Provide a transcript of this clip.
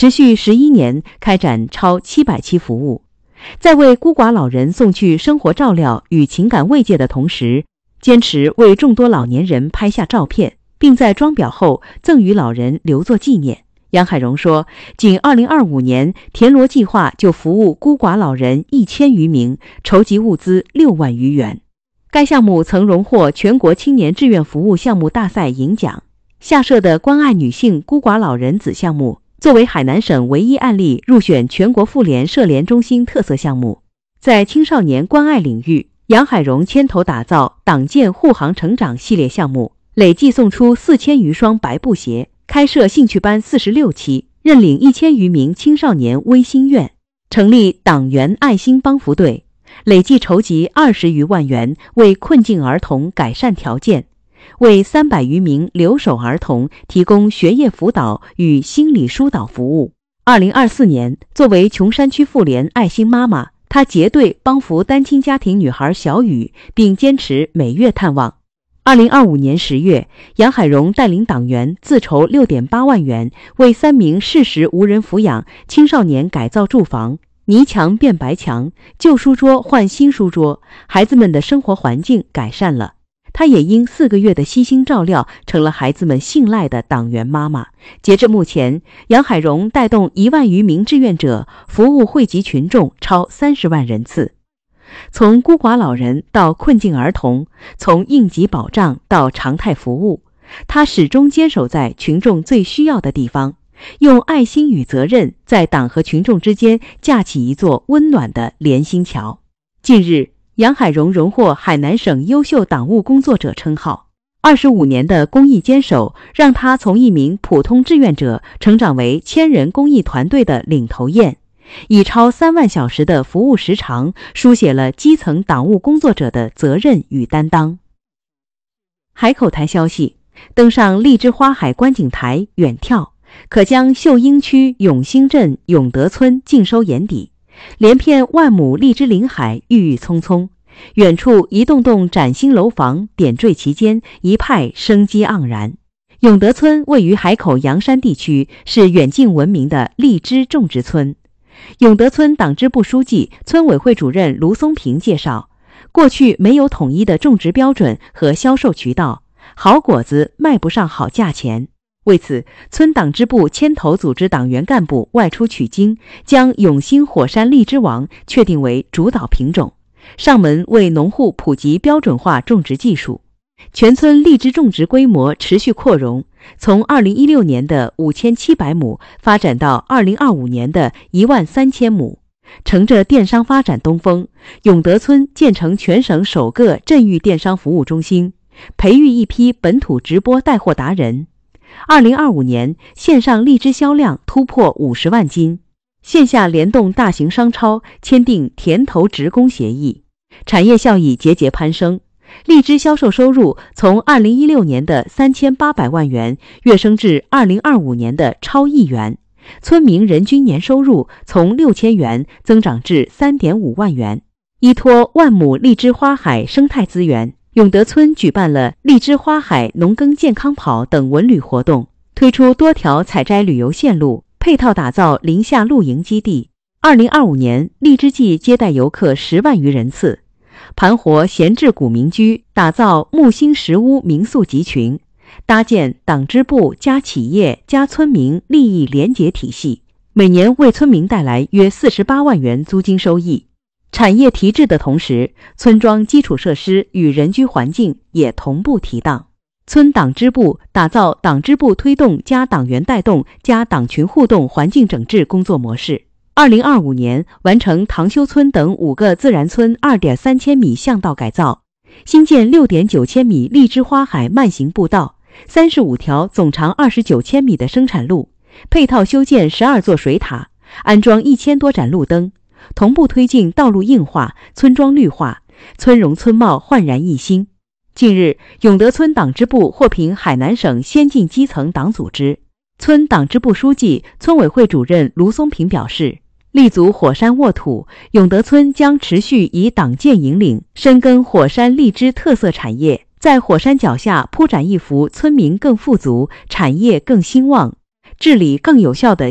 持续11年，开展超700期服务。在为孤寡老人送去生活照料与情感慰藉的同时，坚持为众多老年人拍下照片，并在装裱后赠予老人留作纪念。杨海荣说，仅2025年田螺计划就服务孤寡老人1000余名，筹集物资6万余元。该项目曾荣获全国青年志愿服务项目大赛银奖。下设的关爱女性孤寡老人子项目，作为海南省唯一案例入选全国妇联社联中心特色项目。在青少年关爱领域，杨海荣牵头打造党建护航成长系列项目，累计送出4000余双白布鞋，开设兴趣班46期，认领1000余名青少年微心愿，成立党员爱心帮扶队，累计筹集20余万元，为困境儿童改善条件，为300余名留守儿童提供学业辅导与心理疏导服务。2024年，作为琼山区妇联爱心妈妈，她结对帮扶单亲家庭女孩小雨，并坚持每月探望。2025年10月，杨海荣带领党员自筹6.8万元，为3名适时无人抚养青少年改造住房，泥墙变白墙，旧书桌换新书桌，孩子们的生活环境改善了。她也因4个月的悉心照料，成了孩子们信赖的党员妈妈。截至目前，杨海荣带动1万余名志愿者，服务惠及群众超30万人次。从孤寡老人到困境儿童，从应急保障到常态服务，她始终坚守在群众最需要的地方，用爱心与责任在党和群众之间架起一座温暖的连心桥。近日，杨海荣荣获海南省优秀党务工作者称号。25年的公益坚守，让他从一名普通志愿者成长为1000人公益团队的领头雁，以超3万小时的服务时长，书写了基层党务工作者的责任与担当。海口台消息，登上荔枝花海观景台远眺，可将秀英区永兴镇永德村尽收眼底，连片万亩荔枝林海郁郁葱葱，远处一栋栋崭新楼房点缀其间，一派生机盎然。永德村位于海口洋山地区，是远近闻名的荔枝种植村。永德村党支部书记、村委会主任卢松平介绍，过去没有统一的种植标准和销售渠道，好果子卖不上好价钱。为此，村党支部牵头组织党员干部外出取经，将永兴火山荔枝王确定为主导品种，上门为农户普及标准化种植技术。全村荔枝种植规模持续扩容，从2016年的5700亩发展到2025年的13000亩。乘着电商发展东风，永德村建成全省首个镇域电商服务中心，培育一批本土直播带货达人。2025年线上荔枝销量突破50万斤，线下联动大型商超签订田投职工协议，产业效益节节攀升。荔枝销售收入从2016年的3800万元跃升至2025年的超1亿元，村民人均年收入从6000元增长至3.5万元。依托万亩荔枝花海生态资源，永德村举办了荔枝花海农耕健康跑等文旅活动，推出多条采摘旅游线路，配套打造林下露营基地。2025年，荔枝季接待游客10万余人次，盘活闲置古民居，打造木星石屋民宿集群，搭建党支部加企业加村民利益联结体系，每年为村民带来约48万元租金收益。产业提质的同时，村庄基础设施与人居环境也同步提档。村党支部打造党支部推动加党员带动加党群互动环境整治工作模式。2025年完成塘修村等5个自然村2.3千米巷道改造，新建6.9千米荔枝花海慢行步道，35条总长29千米的生产路，配套修建12座水塔，安装1000多盏路灯，同步推进道路硬化、村庄绿化，村容村貌焕然一新。近日，永德村党支部获评海南省先进基层党组织。村党支部书记、村委会主任卢松平表示，立足火山沃土，永德村将持续以党建引领，深耕火山荔枝特色产业，在火山脚下铺展一幅村民更富足、产业更兴旺、治理更有效的